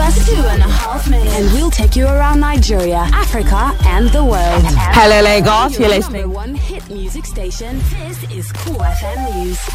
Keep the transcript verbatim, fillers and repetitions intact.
us two and a half minutes, and we'll take you around Nigeria, Africa, and the world. Hello, Lagos. You're listening. Number one hit music station. This is Cool F M News.